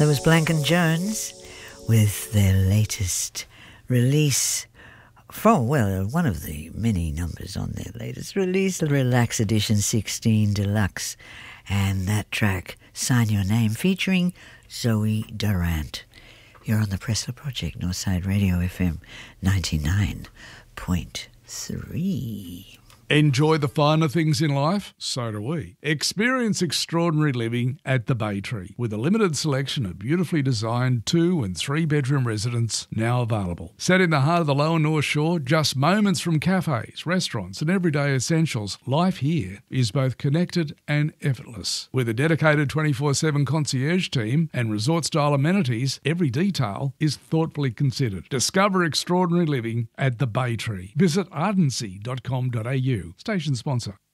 That was Blanken Jones with their latest release from, well, one of the many numbers on their latest release, the Relax Edition 16 Deluxe. And that track, Sign Your Name, featuring Zoe Durant. You're on the Pressler Project, Northside Radio FM 99.3. Enjoy the finer things in life? So do we. Experience extraordinary living at the Bay Tree with a limited selection of beautifully designed 2- and 3-bedroom residences now available. Set in the heart of the Lower North Shore, just moments from cafes, restaurants and everyday essentials, life here is both connected and effortless. With a dedicated 24/7 concierge team and resort-style amenities, every detail is thoughtfully considered. Discover extraordinary living at the Bay Tree. Visit ardency.com.au. Station sponsor.